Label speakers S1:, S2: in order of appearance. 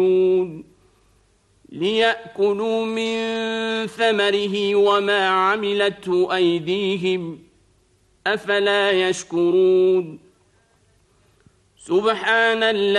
S1: ليأكلوا من ثمره وما عملته أيديهم أفلا يشكرون سبحان الله